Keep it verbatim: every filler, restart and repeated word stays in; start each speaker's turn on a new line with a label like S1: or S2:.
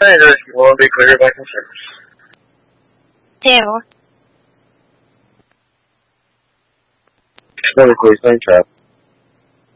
S1: passengers will be cleared by consumers.
S2: Two.
S1: Really, please, thank you.